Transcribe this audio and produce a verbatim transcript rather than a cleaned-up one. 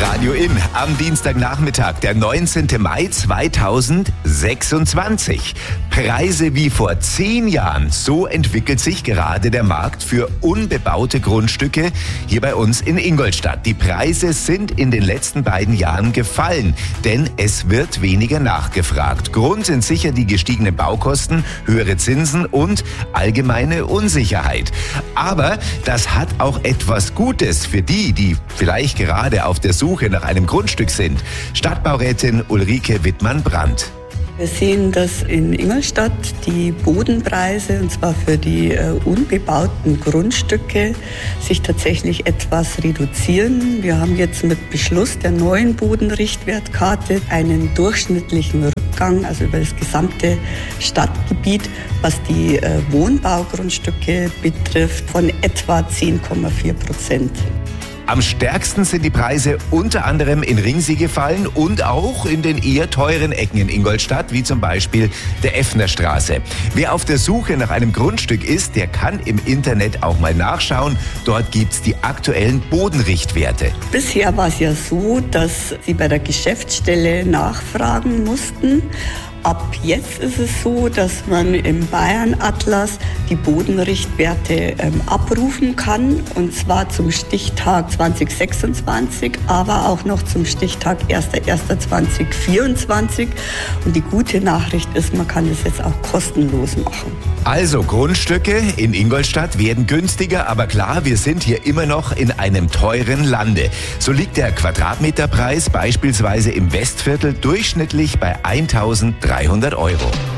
Radio In am Dienstagnachmittag, der neunzehnten Mai zweitausendsechsundzwanzig. Preise wie vor zehn Jahren. So entwickelt sich gerade der Markt für unbebaute Grundstücke hier bei uns in Ingolstadt. Die Preise sind in den letzten beiden Jahren gefallen, denn es wird weniger nachgefragt. Grund sind sicher die gestiegenen Baukosten, höhere Zinsen und allgemeine Unsicherheit. Aber das hat auch etwas Gutes für die, die vielleicht gerade auf der Suche nach einem Grundstück sind. Stadtbaurätin Ulrike Wittmann-Brandt. Wir sehen, dass in Ingolstadt die Bodenpreise, und zwar für die äh, unbebauten Grundstücke, sich tatsächlich etwas reduzieren. Wir haben jetzt mit Beschluss der neuen Bodenrichtwertkarte einen durchschnittlichen Rückgang, also über das gesamte Stadtgebiet, was die äh, Wohnbaugrundstücke betrifft, von etwa zehn Komma vier Prozent. Am stärksten sind die Preise unter anderem in Ringsee gefallen und auch in den eher teuren Ecken in Ingolstadt, wie zum Beispiel der Effnerstraße. Wer auf der Suche nach einem Grundstück ist, der kann im Internet auch mal nachschauen. Dort gibt's die aktuellen Bodenrichtwerte. Bisher war es ja so, dass Sie bei der Geschäftsstelle nachfragen mussten. Ab jetzt ist es so, dass man im Bayern-Atlas die Bodenrichtwerte ähm, abrufen kann, und zwar zum Stichtag zweitausendsechsundzwanzig, aber auch noch zum Stichtag erster erster zweitausendvierundzwanzig. Und die gute Nachricht ist, man kann das jetzt auch kostenlos machen. Also Grundstücke in Ingolstadt werden günstiger, aber klar, wir sind hier immer noch in einem teuren Lande. So liegt der Quadratmeterpreis beispielsweise im Westviertel durchschnittlich bei eintausenddreihundert Euro.